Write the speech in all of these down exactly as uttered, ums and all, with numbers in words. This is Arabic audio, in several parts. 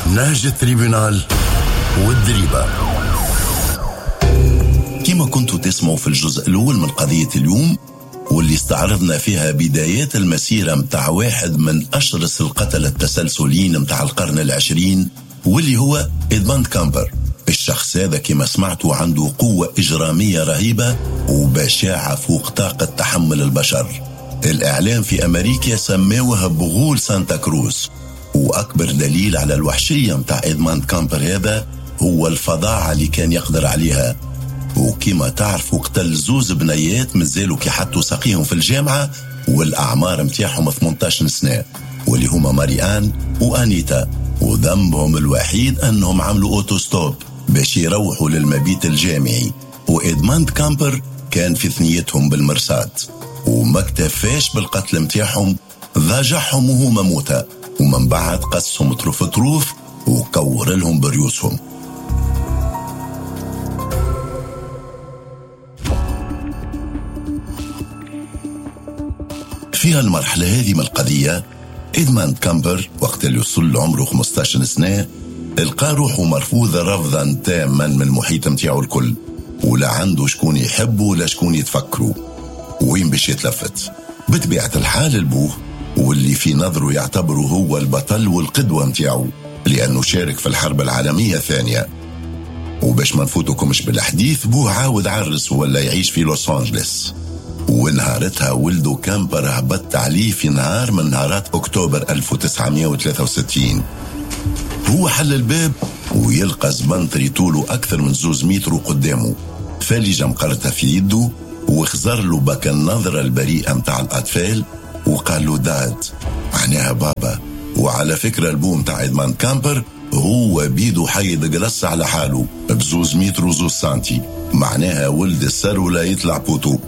نهج التريبونال والدريبة. كما كنتوا تسمعوا في الجزء الأول من قضية اليوم، واللي استعرضنا فيها بدايات المسيرة متاع واحد من أشرس القتلة التسلسليين متاع القرن العشرين، واللي هو إدماند كامبر. الشخص هذا كما سمعتوا عنده قوة إجرامية رهيبة وبشاعة فوق طاقة تحمل البشر. الإعلام في أمريكا سموها بغول سانتا كروز، وأكبر دليل على الوحشية متاع إدماند كامبر هذا هو الفظاعة اللي كان يقدر عليها. وكما تعرفوا قتل زوز بنيات مازالوا كي حطوا ساقيهم في الجامعة، والأعمار متاعهم ثمانية عشر سنة، واللي هما ماريان وأنيتا. وذنبهم الوحيد أنهم عملوا أوتوستوب باش يروحوا للمبيت الجامعي، وإدماند كامبر كان في ثنيتهم بالمرصاد. وما اكتفاش بالقتل متاعهم، ضاجعهم وهما موتى، ومن بعد قسهم طروف طروف وكور لهم بريوسهم. في المرحلة هذه من القضية، إدماند كامبر وقت اللي وصل عمره خمسة عشر سنة القى روحه مرفوضة رفضا تاما من المحيط متاعه الكل، ولا عنده شكون يحبه ولا شكون يتفكره. وين باش يتلفت؟ بطبيعة الحال البوه، واللي في نظره يعتبره هو البطل والقدوة متاعه، لأنه شارك في الحرب العالمية الثانية. وباش ما نفوتكمش بالحديث، بوه عاود عرس ولا يعيش في لوس أنجلس، ونهارتها ولده كامبر هبط عليه في نهار من نهارات أكتوبر ألف وتسعمائة وثلاثة وستين. هو حل الباب ويلقى زبنطري طوله أكثر من زوز متر قدامه، فالجة مقرتها في يده، وخزر له بك النظرة البريئة متاع الأطفال وقال له داد، معناها بابا. وعلى فكرة البو متاع إدماند كامبر هو بيدو حيد قلص على حاله بزوز متر وزوز سانتي، معناها ولد السر ولا يطلع بوتو.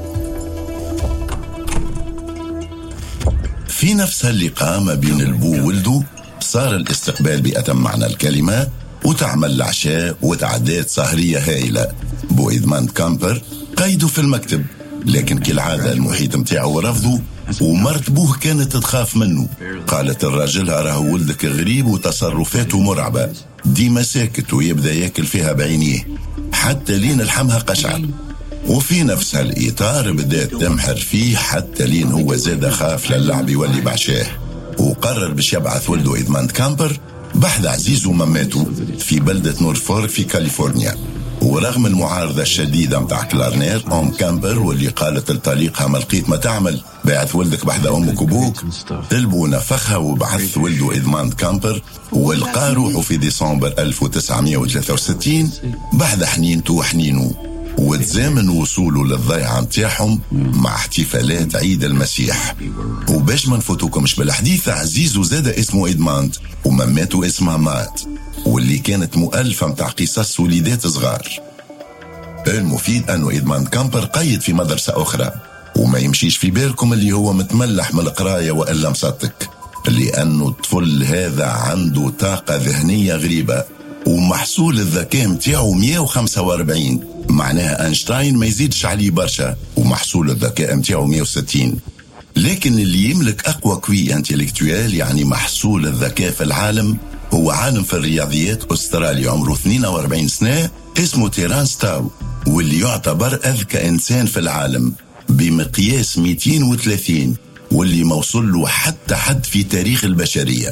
في نفس اللقاء ما بين البو وولده صار الاستقبال بأتم معنى الكلمة، وتعمل العشاء وتعدات سهرية هائلة. بو إدماند كامبر قيده في المكتب، لكن كالعادة المحيط متاعه رفضه، ومرت بوه كانت تخاف منه. قالت الراجل راه ولدك غريب وتصرفاته مرعبة، ديما ساكت ويبدأ ياكل فيها بعينيه حتى لين لحمها قشعر. وفي نفس الإطار بدأت تمحر فيه حتى لين هو زاد خاف للعب يولي بعشاه، وقرر باش يبعث ولده إدماند كامبر بحث عزيز ومماته في بلدة نورفورك في كاليفورنيا. ورغم المعارضة الشديدة متاع كلارنير أم كامبر، واللي قالت لطليقها ما لقيت ما تعمل، بعث ولدك بحذا أمك وبوك، البو نفخها وبعث ولده إدماند كامبر، والقى روحه في ديسمبر ألف وتسعمائة وثلاثة وستين بحذ حنينته وحنينه، وتزامن وصوله للضيعة متاعهم مع احتفالات عيد المسيح. وباش ما نفوتوكمش بالحديث، عزيزو زاد اسمه إدماند ومماته اسمها مات، واللي كانت مؤلفة متاع قصص وليدات صغار. المفيد أنه إدماند كامبر قيد في مدرسة أخرى، وما يمشيش في بالكم اللي هو متملح من القراية وإلا مصدق، لأنه الطفل هذا عنده طاقة ذهنية غريبة، ومحصول الذكاء متاعه مئة وخمسة وأربعين، معناها أينشتاين ما يزيدش عليه برشا، ومحصول الذكاء متاعه مئة وستين. لكن اللي يملك أقوى كوي انتلكتويال، يعني محصول الذكاء في العالم، هو عالم في الرياضيات أسترالي عمره اثنين وأربعين سنة اسمه تيرانس تاو، واللي يعتبر أذكى إنسان في العالم بمقياس مئتين وثلاثين، واللي موصل له حتى حد في تاريخ البشرية.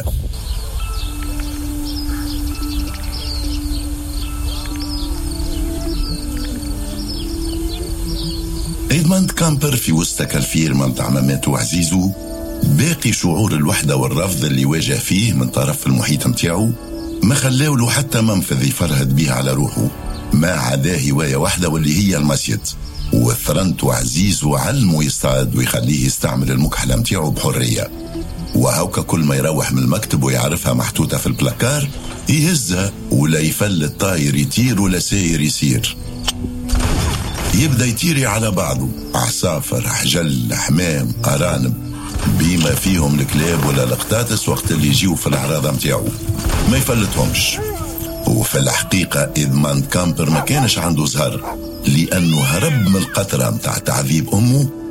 إدماند كامبر في وسط الفيرما متاع مماته وعزيزه باقي شعور الوحدة والرفض اللي واجه فيه من طرف المحيط متاعه ما خلاو له حتى منفذ يفرهد بيه على روحه، ما عداه هواية واحدة واللي هي المسجد. وثرنت وعزيز وعلمه يستعد ويخليه يستعمل المكحلة متاعه بحرية، وهوكا كل ما يروح من المكتب ويعرفها محطوطة في البلاكار يهزها، ولا يفلت طاير يطير ولا ساير يسير. يبدأ يطيري على بعضه، عصافر، حجل، حمام، أرانب، بما فيهم الكلاب ولا القطاطس، وقت اللي يجيو في الأعراض متاعه ما يفلتهمش. وفي الحقيقة إدماند كامبر ما كانش عنده زهر، لأنه هرب من القطرة متاع تعذيب أمه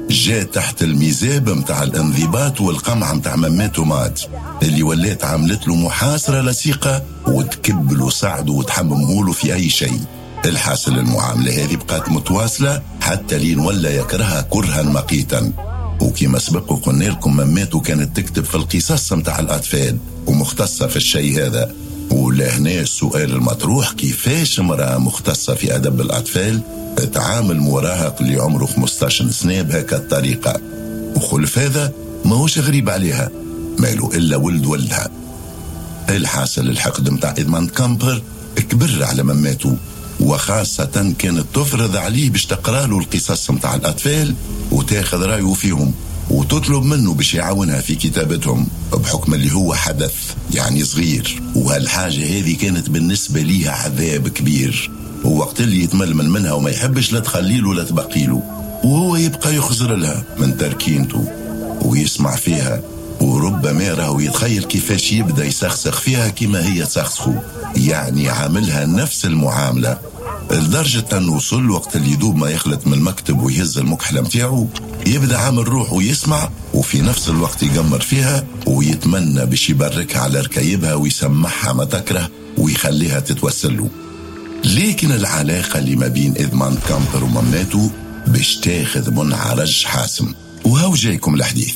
جاء تحت الميزاب متاع الانضباط والقمع متاع مماتو مات اللي ولات عملت له محاصرة لصيقة وتكب له صعده وتحممه له في أي شيء. الحاصل المعاملة هذه بقات متواصلة حتى لين ولا يكرهها كرها مقيتا. وكما سبق وقلنا لكم مماتو كانت تكتب في القصص متاع الأطفال ومختصة في الشيء هذا. ولهنا السؤال المطروح، كيفاش امرأة مختصة في أدب الأطفال تعامل مراهق اللي عمره خمسطاش سنة بهكا الطريقة؟ وخلف هذا ما هوش غريب عليها، ماله إلا ولد ولدها. الحاصل الحقد متاع إدماند كامبر كبر على مماتو، وخاصة كانت تفرض عليه باش تقرأ له القصص متاع الأطفال وتاخذ رأيه فيهم وتطلب منه باش يعاونها في كتابتهم بحكم اللي هو حدث يعني صغير. وهالحاجة هذه كانت بالنسبة ليها عذاب كبير، ووقت اللي يتململ منها وما يحبش لا تخليله لا تبقيله، وهو يبقى يخزر لها من تركينته ويسمع فيها، وربما راهو يتخيل كيفاش يبدأ يسخسخ فيها كما هي تسخسخه، يعني عاملها نفس المعاملة، لدرجة أن وصل وقت اللي يدوب ما يخلط من المكتب ويهز المكحلة متاعه يبدأ عامل روحه يسمع وفي نفس الوقت يقمر فيها ويتمنى باش يبركها على ركايبها ويسمعها ما تكره ويخليها تتوسل له. لكن العلاقة اللي ما بين إدماند كامبر ومماتو باش تاخذ منعرج حاسم، وهاو جايكم الحديث.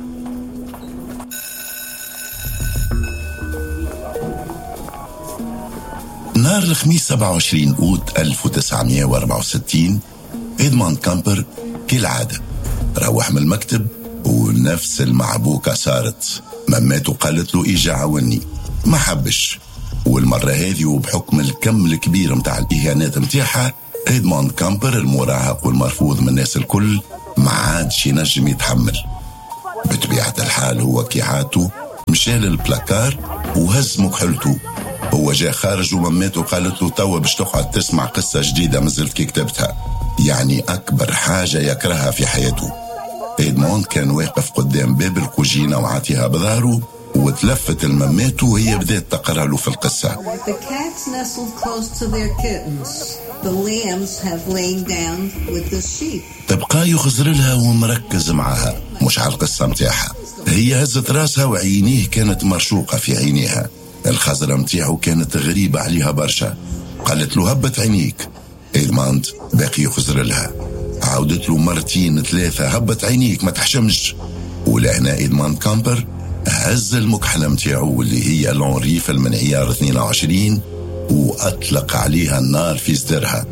نهار الخميس سبعة وعشرين أوت ألف وتسعمائة وأربعة وستين إدماند كامبر كالعادة روح من المكتب ونفس المعبوكة صارت. مماتو قالت له إيجا عاوني، ما حبش، والمرة هذه وبحكم الكم الكبير متاع الإهانات متاعها إدماند كامبر المراهق والمرفوض من الناس الكل ما عادش ينجم يتحمل. بطبيعة الحال هو كيعاتو مشى للبلاكار وهز مكحلته. هو جاء خارج ومماتو قالت له توا باش تقعد تسمع قصة جديدة مازلت كي كتبتها، يعني أكبر حاجة يكرهها في حياته. إدموند كان واقف قدام باب الكوجينة وعاتيها بظهره وتلفت المماتو وهي بدأت تقرأ له في القصة. The cats nestled close to their kittens. The lambs have lain down with the sheep. تبقى يخزر لها ومركز معها مش على القصة متاعها. هي هزت راسها وعينيه كانت مرشوقة في عينيها. الخزرة متاعه كانت غريبة عليها برشا. قالت له هبت عينيك. إدماند باقي يخزر لها، عاودت له مرتين ثلاثة هبت عينيك ما تحشمش. ولهنا إدماند كامبر هز المكحلة متاعه واللي هي لون ريفل من عيار اثنين وعشرين وأطلق عليها النار في صدرها.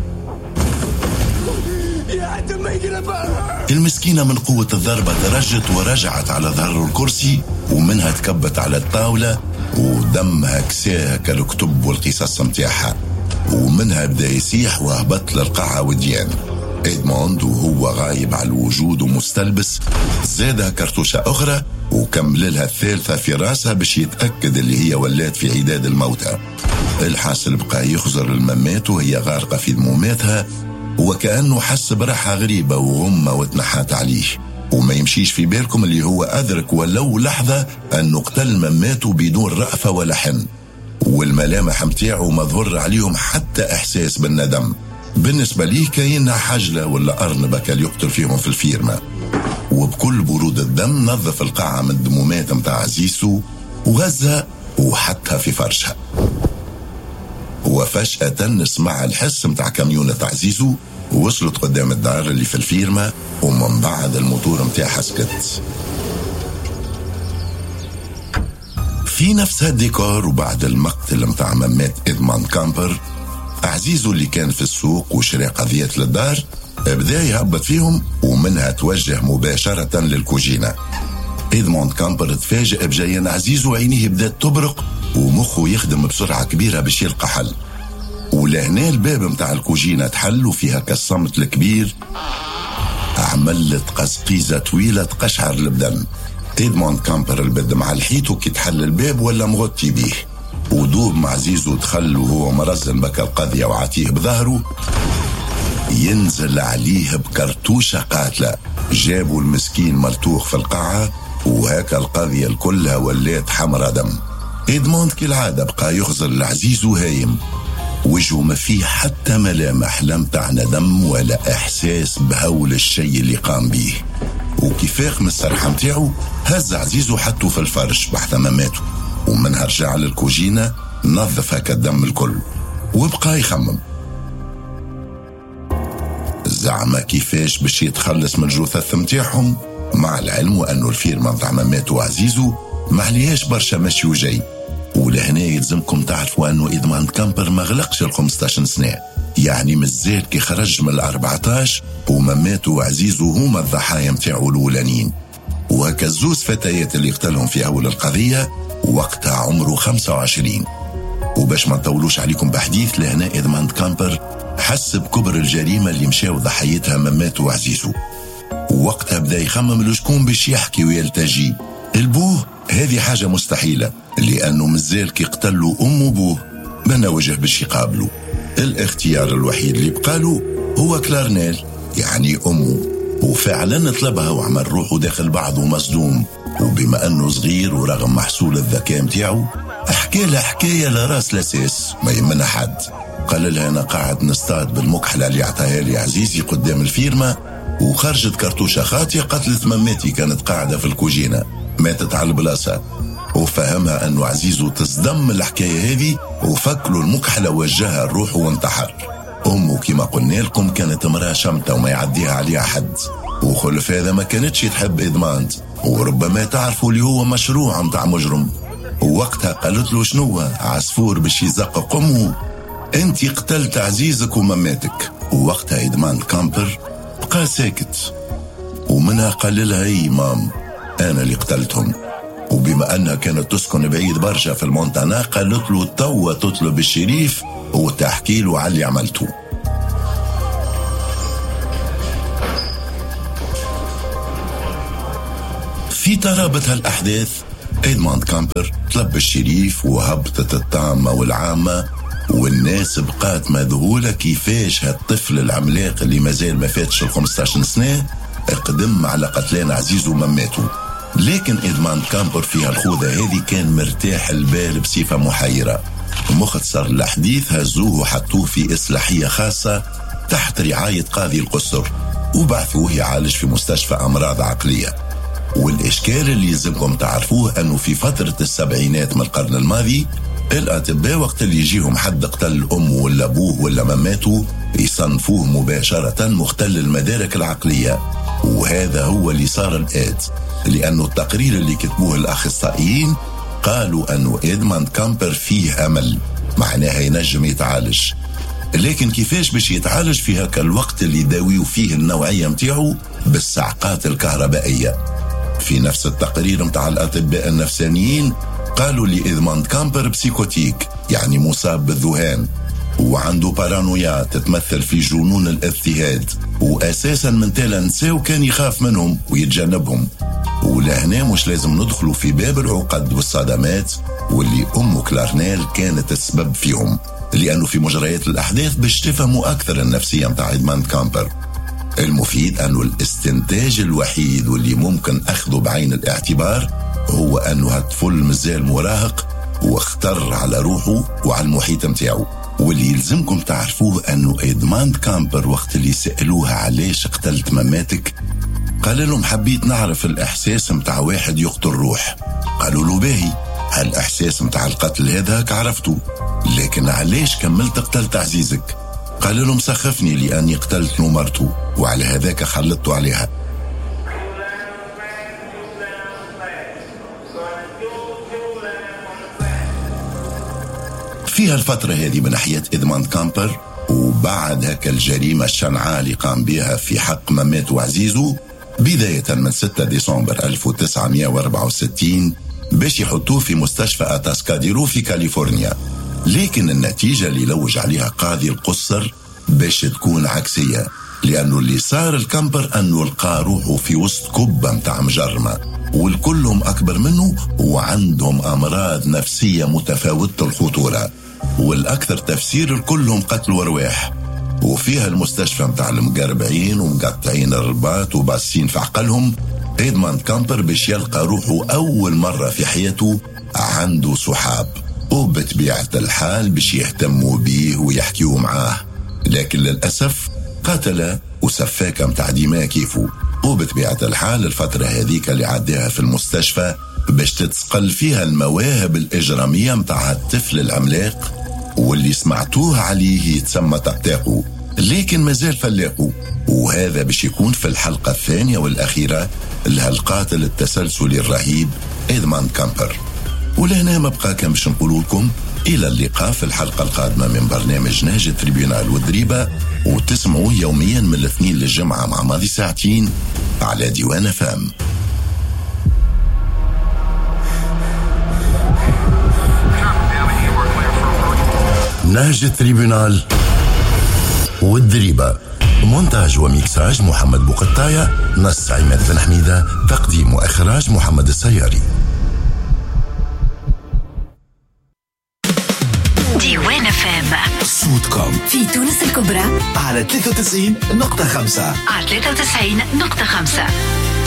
المسكينة من قوة الضربة ترجت ورجعت على ظهر الكرسي ومنها تكبت على الطاولة ودمها كساها كالكتب والقصص متاعها، ومنها بدأ يسيح وهبط للقاعة وديان. إدموند وهو غايب على الوجود ومستلبس زادها كرتوشة أخرى وكمل لها الثالثة في راسها باش يتأكد اللي هي ولات في عداد الموتى. الحاصل بقى يخزر الممات وهي غارقة في ذموماتها وكأنه حس براحة غريبة وغمة وتنحات عليه. وما يمشيش في بالكم اللي هو أدرك ولو لحظة أنه قتل مماته بدون رأفة ولا حن، والملامح متاعه مظهر عليهم حتى إحساس بالندم. بالنسبة ليه كاينها حجلة ولا أرنبة كان يقتل فيهم في الفيرما. وبكل برود الدم نظف القاعة من الدمومات متاع عزيزو وغزها وحطها في فرشها. وفجأة نسمع الحس متاع كاميونة عزيزو ووصلت قدام الدار اللي في الفيرما ومن بعد الموتور متاعها سكت. في نفس هالديكور وبعد المقتل متاع ممات إدماند كامبر، عزيزو اللي كان في السوق وشرى قضية للدار بدأ يهبط فيهم ومنها توجه مباشرة للكوجينة. إدماند كامبر تفاجئ بجيان عزيزو وعينيه بدأت تبرق ومخه يخدم بسرعة كبيرة باش يلقى حل. ولهنا الباب متاع الكوجينة تحل وفيها كالصمت الكبير عملت قزقيزة طويلة تقشعر البدن. إدماند كامبر البد مع الحيط وكي تحل الباب ولا مغطي بيه ودوب مع عزيزو دخل وهو مرزن بك القضية وعاتيه بظهره ينزل عليه بكرتوشة قاتلة. جابوا المسكين ملتوخ في القاعة وهكا القضية الكلها ولات حمرة دم. إدموند كالعادة بقى يخزر العزيز وهايم وجهه ما فيه حتى ملامح لا متاع ندم ولا إحساس بهول الشيء اللي قام به. وكيفاق من السرحة متاعه هز عزيزه حطه في الفرش بحث مماته، ومنها رجع للكوجينة نظف هكا الدم الكل وبقى يخمم زعما كيفاش باش يتخلص من الجثث متاعهم، مع العلم وأنه الفيرما متاع مماته وعزيزه ما عليهاش برشا مشي وجاي. ولهنا يلزمكم تعرفوا أنه إدمان كامبر ما غلقش الخمستاشر سنة، يعني مازال كي خرج من الأربعتاش ومماته وعزيزه هما الضحايا متاعه الأولانيين. وهكا الزوز فتيات اللي قتلهم في أول القضية وقتها عمره خمسة وعشرين. وباش ما نطولوش عليكم بحديث، لهنا إدمان كامبر حس بكبر الجريمة اللي مشاو ضحيتها مماته وعزيزه، ووقتها بدا يخمم لشكون باش يحكي ويلتجي. البوه هذه حاجة مستحيلة، لأنه مازال كي قتلوا أم وبوه بنا وجه باش يقابلوا. الاختيار الوحيد اللي بقاله هو كلارنيل يعني أمه، وفعلا طلبها وعمل روحه داخل بعضه مصدوم. وبما أنه صغير ورغم محصول الذكاء متاعه حكى لها حكاية لراس لاساس ما يمنى حد. قال لها أنا قاعد نصطاد بالمكحلة اللي عطاها لي عزيزي قدام الفيرما، وخرجت كرتوشة خاطية قتلت مماتي كانت قاعدة في الكوجينة ماتت على البلاصة. وفهمها أنه عزيزه تصدم من الحكاية هذه وفكلوا المكحلة وجهها الروح وانتحر. أمه كما قلنا لكم كانت امرأة شمتة وما يعديها عليها حد، وخلف هذا ما كانتش تحب إدمانت، وربما تعرفوا اللي هو مشروع متاع مجرم. ووقتها قالت له شنو عصفور باش يزقق أمه، أنت قتلت عزيزك ومماتك. ووقتها إدمان كامبر بقى ساكت، ومنها قال لها اي مام أنا اللي قتلتهم. وبما أنها كانت تسكن بعيد برشا في المونتانا قالت له توا تطلب الشريف وتحكي له على اللي عملته. في ترابط هالأحداث إدمان كامبر طلب الشريف وهبطت الطامة والعامة، والناس بقات مذهولة كيفاش هالطفل العملاق اللي مازال ما فاتش الخمستاشر سنة اقدم على قتلان عزيزه ومماته. لكن إدمان كامبر فيها الخوذة هذه كان مرتاح البال بصفة محيرة. مختصر الحديث هزوه وحطوه في إصلاحية خاصة تحت رعاية قاضي القصر، وبعثوه يعالج في مستشفى أمراض عقلية. والإشكال اللي يلزمكم تعرفوه أنه في فترة السبعينات من القرن الماضي الأطباء وقت اللي يجيهم حد قتل أمه ولا أبوه ولا مماته يصنفوه مباشرة مختل المدارك العقلية. وهذا هو اللي صار الآت، لأنه التقرير اللي كتبوه الأخصائيين قالوا أنه إدمان كامبر فيه أمل، معناها ينجم يتعالج. لكن كيفاش باش يتعالج في هكا الوقت اللي داويو فيه النوعية متاعه بالصعقات الكهربائية؟ في نفس التقرير متاع الأطباء النفسانيين قالوا لي إدمان كامبر بسيكوتيك يعني مصاب بالذهان، وعنده بارانويا تتمثل في جنون الاضطهاد، وأساسا من تالا نساو كان يخاف منهم ويتجنبهم. ولهنا مش لازم ندخلوا في باب العقد والصدمات واللي أم كلارنيل كانت السبب فيهم، لأنه في مجريات الأحداث باش تفهموا أكثر النفسية متاع إدمان كامبر. المفيد أنه الاستنتاج الوحيد واللي ممكن أخذه بعين الاعتبار هو أنه هالطفل مازال مراهق واختر على روحه وعلى المحيط متاعه. واللي يلزمكم تعرفوه أنه إدمان كامبر وقت اللي سألوها علاش قتلت مماتك قال لهم حبيت نعرف الإحساس متاع واحد يقتل روح. قالوا له باهي هالإحساس متاع القتل هذاك عرفته، لكن علاش كملت قتلت عزيزك؟ قال لهم سخفني لأني قتلت مرته وعلى هذاك خلطته عليها. فيها الفترة هذه من ناحية إدمان كامبر، وبعد هك الجريمة الشنعاء اللي قام بها في حق ممات وعزيزه بداية من ستة ديسمبر ألف وتسعمائة وأربعة وستين باش يحطوه في مستشفى أتاسكاديرو في كاليفورنيا. لكن النتيجة اللي لوج عليها قاضي القصر باش تكون عكسية، لأنه اللي صار الكامبر أنه لقى روحه في وسط كبة متاع مجرمة والكلهم أكبر منه وعندهم أمراض نفسية متفاوتة الخطورة، والأكثر تفسير الكلهم قتلوا أرواح. وفيها المستشفى متاع المقربعين ومقطعين الرباط وباسين في عقلهم إدمان كامبر باش يلقى روحه أول مرة في حياته عنده صحاب. وبطبيعة الحال باش يهتموا بيه ويحكيوا معاه، لكن للأسف قتل وسفاكة متاع دماء كيفو. وبطبيعة الحال الفترة هذيك اللي عداها في المستشفى باش تتسقل فيها المواهب الإجرامية متاع الطفل العملاق واللي سمعتوه عليه يتسمى طقطاقو، لكن مازال فلاقو. وهذا باش يكون في الحلقة الثانية والأخيرة لها القاتل التسلسلي الرهيب إدماند كامبر. ولهنا ما بقى كان باش نقول لكم إلى اللقاء في الحلقة القادمة من برنامج نهج التريبيونال والدريبة، وتسمعوا يوميا من الاثنين للجمعة مع ماضي ساعتين على ديوان فام. نهج التريبيونال والدريبة، مونتاج وميكساج محمد بوقطاية، نص عماد بن حميدة، تقديم وإخراج محمد السياري. ديوان فام صوتكم في تونس الكبرى على ثلاثة وتسعين نقطة خمسة على ثلاثة وتسعين نقطة خمسة.